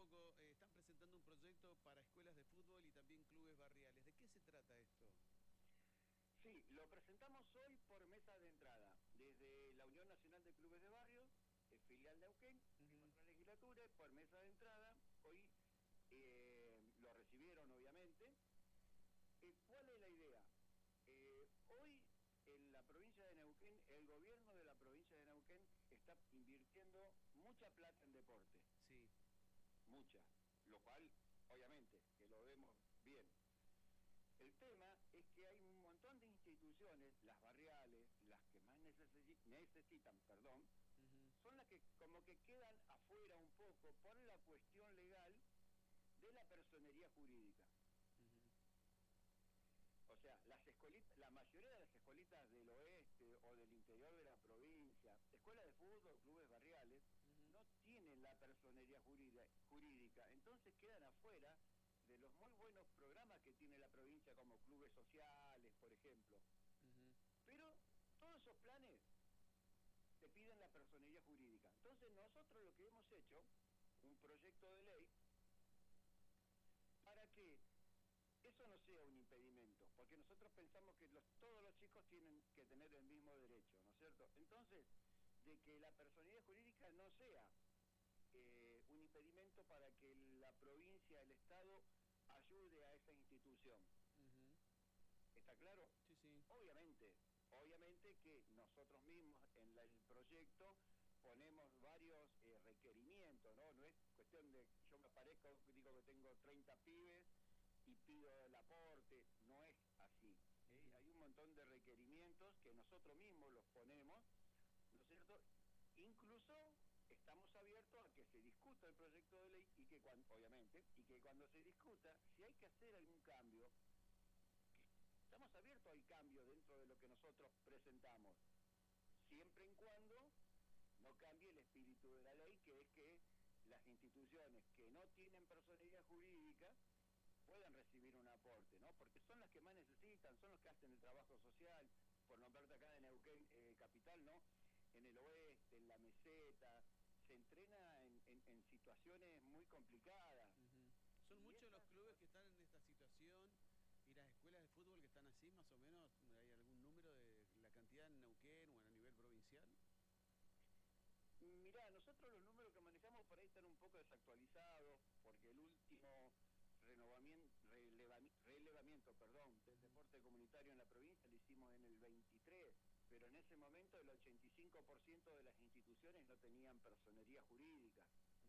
poco, están presentando un proyecto para escuelas de fútbol y también clubes barriales. ¿De qué se trata esto? Sí, lo presentamos hoy por mesa de entrada, desde la Unión Nacional de Clubes de Barrios, filial de Neuquén, en otra legislatura, por mesa de entrada. Hoy lo recibieron, obviamente. ¿Cuál es la idea? Hoy en la provincia de Neuquén, el gobierno de la provincia de Neuquén está invirtiendo mucha plata en deporte, Sí. mucha, lo cual, obviamente, que lo vemos bien. El tema es que hay un montón de instituciones, las barriales, las que más necesitan, son las que como que quedan afuera un poco por la cuestión legal de la personería jurídica. O sea, las escuelitas, la mayoría de las escuelitas del oeste o del interior de la provincia, escuelas de fútbol, clubes barriales, no tienen la personería jurídica, entonces quedan afuera de los muy buenos programas que tiene la provincia, como clubes sociales, por ejemplo. Pero todos esos planes te piden la personería jurídica. Entonces nosotros lo que hemos hecho, un proyecto de ley, para que eso no sea un impedimento, porque nosotros pensamos que todos los chicos tienen que tener el mismo derecho, ¿no es cierto? Entonces, de que la personería jurídica no sea un impedimento para que la provincia, el Estado, ayude a esa institución. ¿Está claro? Sí, sí. Obviamente que nosotros mismos en el proyecto ponemos varios requerimientos, ¿no? No es cuestión de yo me aparezco, digo que tengo 30 pibes y pido el aporte, no es así. Hay un montón de requerimientos que nosotros mismos los ponemos, ¿no es cierto? Incluso estamos abiertos a que se discuta el proyecto de ley y que obviamente, y que cuando se discuta, si hay que hacer algún cambio, estamos abiertos al cambio dentro de lo que nosotros presentamos, siempre y cuando no cambie el espíritu de la ley, que es que las instituciones que no tienen personalidad jurídica puedan recibir un aporte, ¿no? Porque son las que más necesitan, son los que hacen el trabajo social, por nombrarte acá de Neuquén capital, ¿no? En el oeste, en la meseta, se entrena en situaciones muy complicadas. Son muchos los clubes que están en esta situación y las escuelas de fútbol que están así, más o menos. ¿Hay algún número de la cantidad en Neuquén o a nivel provincial? Mirá, nosotros los números que manejamos por ahí están un poco desactualizados, porque el último relevamiento del deporte comunitario en la provincia lo hicimos en el 23, pero en ese momento el 85% de las instituciones no tenían personería jurídica.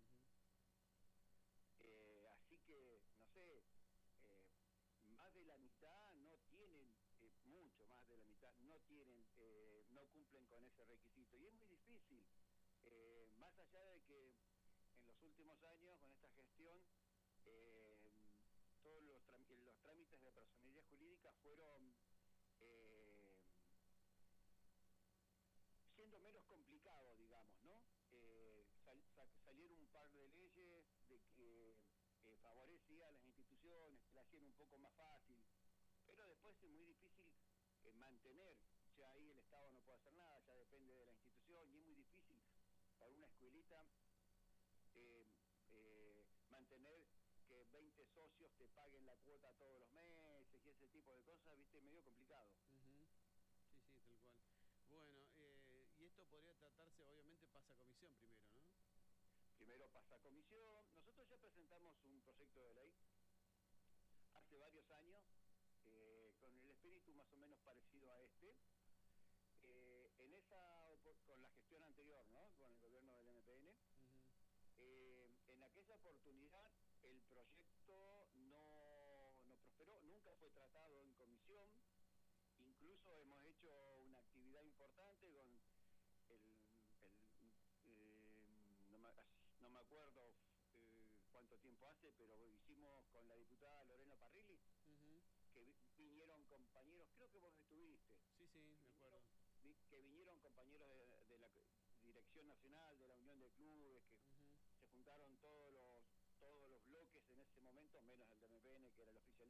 Así que, no sé, más de la mitad no tienen, mucho más de la mitad no tienen, no cumplen con ese requisito, y es muy difícil. Más allá de que en los últimos años con esta gestión todos los trámites de personería jurídica fueron siendo menos complicados, digamos, ¿no? Salieron un par de leyes de que favorecía a las instituciones, que la hacían un poco más fácil, pero después es muy difícil mantener, ya ahí el Estado no puede hacer nada, ya depende de la institución, y es muy difícil para una escuelita mantener que 20 socios te paguen la cuota todos los meses y ese tipo de cosas, viste, medio complicado. Sí, sí, tal cual. Bueno, y esto podría tratarse, obviamente pasa a comisión primero, ¿no? Primero pasa a comisión. Nosotros ya presentamos un proyecto de ley hace varios años, con el espíritu más o menos parecido a este. Con la gestión anterior, ¿no? Con el gobierno del MPN. En aquella oportunidad el proyecto no prosperó, nunca fue tratado en comisión. Incluso hemos hecho una actividad importante con no me acuerdo cuánto tiempo hace, pero hicimos con la diputada Lorena Parrilli, que vinieron compañeros, creo que vos estuviste. Sí, sí, me acuerdo. Que vinieron compañeros de la Dirección Nacional, de la Unión de Clubes, que se juntaron todos los bloques en ese momento, menos el de MPN, que era el oficial